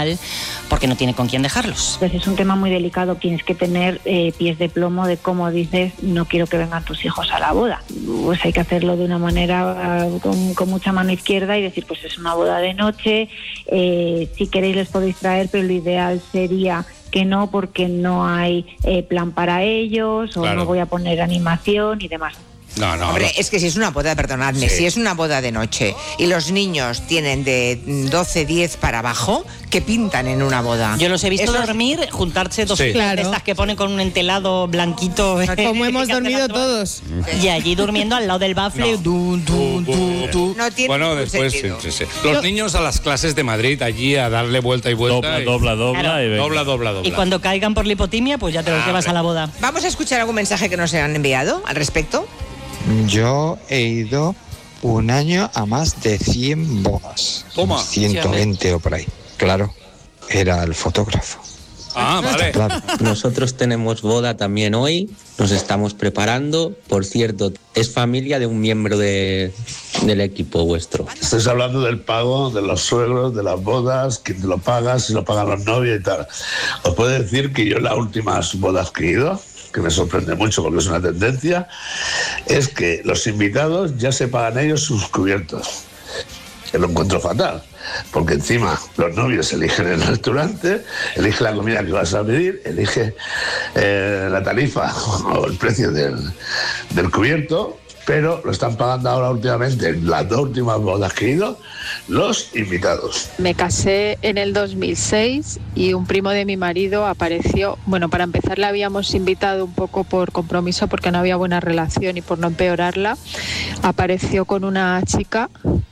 mal porque no tiene con quién dejarlos. Pues es un tema muy delicado, tienes que tener pies de plomo de cómo dices, no quiero que vengan tus hijos a la boda. Pues hay que hacerlo de una manera con mucha mano izquierda y decir, pues es una boda de noche, si queréis les podéis traer, pero lo ideal sería que no, porque no hay plan para ellos, o no voy a poner animación y demás. No. Hombre, es que si es una boda, perdonadme, si es una boda de noche y los niños tienen de 12, 10 para abajo, ¿qué pintan en una boda? Yo los he visto dormir, juntarse dos filas de estas que ponen con un entelado blanquito. Como hemos dormido todos. Y allí durmiendo al lado del bafle. No tiene bueno, después sentido. sí. Los niños a las clases de Madrid, allí a darle vuelta y vuelta. Dobla. Dobla. Y cuando caigan por la hipotimia, pues ya te los llevas a la boda. Vamos a escuchar algún mensaje que nos han enviado al respecto. Yo he ido un año a más de 100 bodas. Toma. 120 o por ahí. Claro, era el fotógrafo. Ah, vale. Claro. Nosotros tenemos boda también hoy, nos estamos preparando. Por cierto, es familia de un miembro del equipo vuestro. Estáis hablando del pago de los suegros, de las bodas, quién te lo paga, si lo pagan los novios y tal. Os puedo decir que yo las últimas bodas que he ido, que me sorprende mucho porque es una tendencia, es que los invitados ya se pagan ellos sus cubiertos. Que lo encuentro fatal, porque encima los novios eligen el restaurante, eligen la comida que vas a pedir, elige la tarifa o el precio del cubierto, pero lo están pagando ahora últimamente, en las dos últimas bodas que he ido, los invitados. Me casé en el 2006 y un primo de mi marido apareció. Bueno, para empezar le habíamos invitado un poco por compromiso porque no había buena relación y por no empeorarla. Apareció con una chica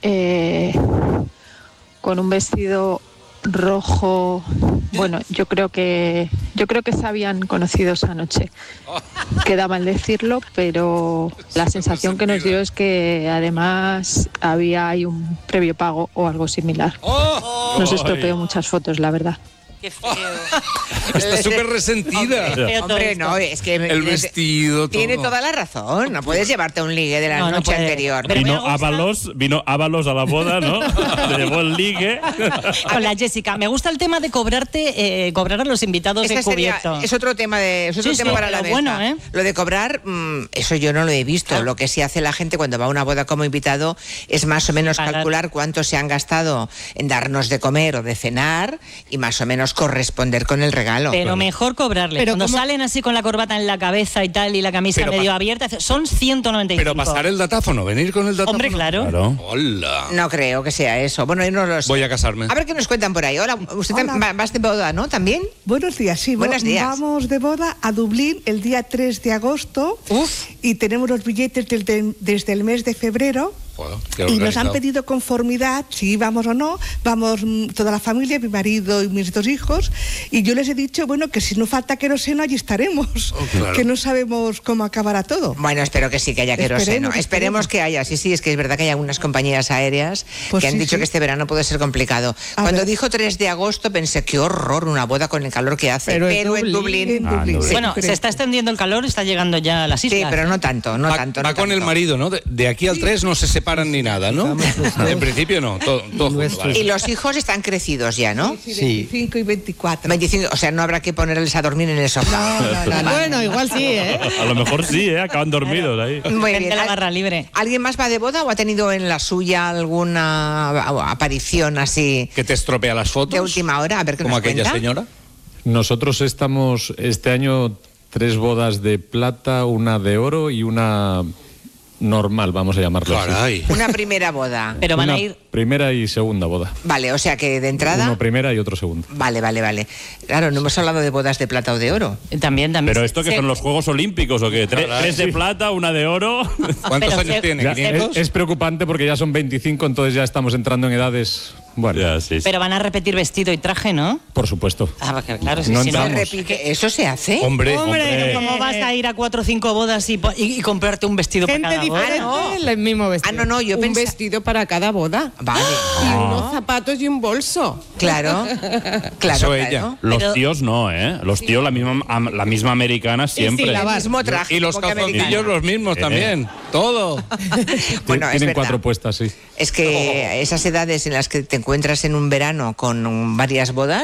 con un vestido rojo. Bueno, yo creo que se habían conocido esa noche. Queda mal decirlo, pero la sensación que nos dio es que además había un previo pago o algo similar. Nos estropeó muchas fotos, la verdad. Qué feo. Está súper resentida. Hombre, no, es que el vestido, tiene todo. toda la razón. No puedes llevarte un ligue de la noche anterior. Vino Ábalos a la boda, ¿no? Le llevó el ligue. Hola, Jessica. Me gusta el tema de cobrar a los invitados de cubierto. Es otro tema para la mesa. Bueno, Lo de cobrar, eso yo no lo he visto. Lo que sí hace la gente cuando va a una boda como invitado es más o menos calcular cuánto se han gastado en darnos de comer o de cenar y más o menos corresponder con el regalo. Pero mejor cobrarle. Pero cuando ¿cómo? salen así con la corbata en la cabeza y tal y la camisa medio abierta, son 195. Pero pasar el datáfono, venir con el datáfono. Hombre, claro. Hola. No creo que sea eso. Bueno, yo no lo sé. Voy a casarme. A ver qué nos cuentan por ahí. Hola, usted vas de boda, ¿no? ¿También? Buenos días, sí. Buenos días. Vamos de boda a Dublín el día 3 de agosto. Y tenemos los billetes desde el mes de febrero. Joder, qué y nos organizado. han pedido conformidad, si vamos o no, vamos toda la familia, mi marido y mis dos hijos, y yo les he dicho, bueno, que si no falta queroseno, allí estaremos, claro. que no sabemos cómo acabará todo. Bueno, espero que sí, que haya queroseno. Esperemos que haya. Sí, es que es verdad que hay algunas compañías aéreas que han dicho que este verano puede ser complicado. Cuando dijo 3 de agosto pensé, qué horror, una boda con el calor que hace. Pero en Dublín. Bueno, se está extendiendo el calor, está llegando ya a las islas. Sí, pero no tanto, no Va tanto. con el marido, ¿no? De aquí al 3 no se separan ni nada, ¿no? En principio no, todo junto, vale. Y los hijos están crecidos ya, ¿no? Sí, 25 y 24. 25, o sea, no habrá que ponerles a dormir en el sofá. Bueno, igual sí, ¿eh? A lo mejor sí, acaban dormidos ahí. Muy Gente bien. la barra libre. ¿Alguien más va de boda o ha tenido en la suya alguna aparición así Que te estropea las fotos. de última hora? A ver qué Como nos aquella cuenta. señora. Nosotros estamos este año 3 bodas de plata, una de oro y una normal, vamos a llamarlo Caray. Una primera boda. Pero van Una a ir. primera y segunda boda. Vale, o sea que de entrada. Uno primera y otro segunda. Vale. Claro, no hemos hablado de bodas de plata o de oro. También. ¿Pero esto que Sí. son los Juegos Olímpicos o qué? ¿Tres de plata, una de oro? ¿Cuántos Pero años se- tiene? Ya, ¿500? es preocupante porque ya son 25, entonces ya estamos entrando en edades... Bueno, Ya, sí. Pero van a repetir vestido y traje, ¿no? por supuesto. Ah, porque claro, No si no. entramos. ¿Eso se hace? Hombre, Hombre, ¿cómo vas a ir a 4 o 5 bodas y comprarte un vestido Gente para cada boda? diferente, el mismo vestido. yo un pensé. vestido para cada boda. Vale. Y unos zapatos y un bolso. Claro. Eso ella. Los tíos no, ¿eh? Los tíos la misma americana siempre. el mismo traje. Y los como que calzoncillos americana. los mismos también. Todo. Bueno, es Tienen verdad. 4 puestas, sí. Es que esas edades en las que te encuentras en un verano con varias bodas,